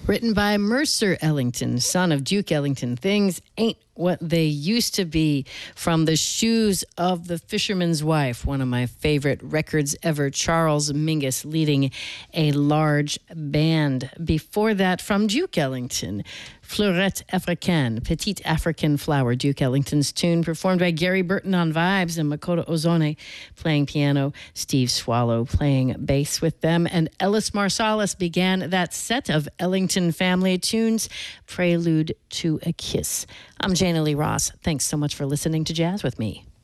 Written by Mercer Ellington, son of Duke Ellington. Things ain't what they used to be, from The Shoes of the Fisherman's Wife, one of my favorite records ever. Charles Mingus leading a large band. Before that, from Duke Ellington, Fleurette Africaine, Petite African Flower, Duke Ellington's tune, performed by Gary Burton on vibes and Makoto Ozone playing piano, Steve Swallow playing bass with them, and Ellis Marsalis began that set of Ellington family tunes, Prelude to a Kiss. I'm Jana Lee Ross. Thanks so much for listening to Jazz with Me.